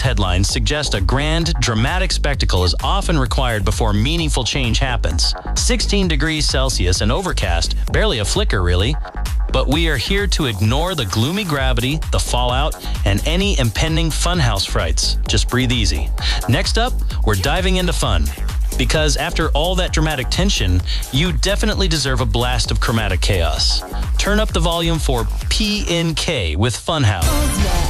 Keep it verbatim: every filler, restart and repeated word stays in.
headlines suggest a grand, dramatic spectacle is often required before meaningful change happens. sixteen degrees Celsius and overcast, barely a flicker really. But we are here to ignore the gloomy gravity, the fallout, and any impending funhouse frights. Just breathe easy. Next up, we're diving into fun. Because after all that dramatic tension, you definitely deserve a blast of chromatic chaos. Turn up the volume for P N K with Funhouse.